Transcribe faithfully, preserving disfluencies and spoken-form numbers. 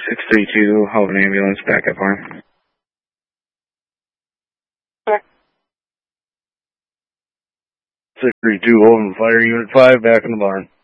six three two, hold an ambulance, back up arm. six three two, holding fire unit five, back in the barn.